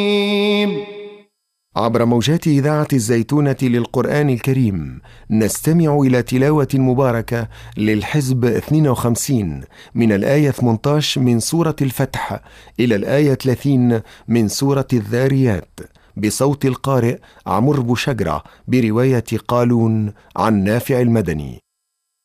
عبر موجات إذاعة الزيتونة للقرآن الكريم نستمع إلى تلاوة مباركة للحزب 52 من الآية 18 من سورة الفتح إلى الآية 30 من سورة الذاريات بصوت القارئ عمرو بوشجرة برواية قالون عن نافع المدني.